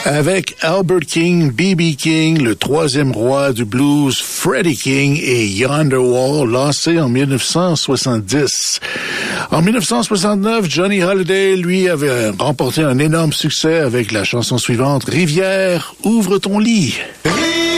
avec Albert King, B.B. King, le troisième roi du blues, Freddie King et Yonder Wall, lancé en 1970. En 1969, Johnny Hallyday, lui, avait remporté un énorme succès avec la chanson suivante, Rivière, ouvre ton lit. Rivière,